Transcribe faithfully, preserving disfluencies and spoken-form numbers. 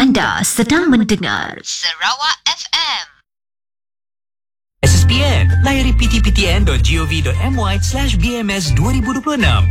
Anda sedang mendengar Sarawak F M. S S P N. Layari p t p t n dot gov dot my slash b m s dua ribu dua puluh enam.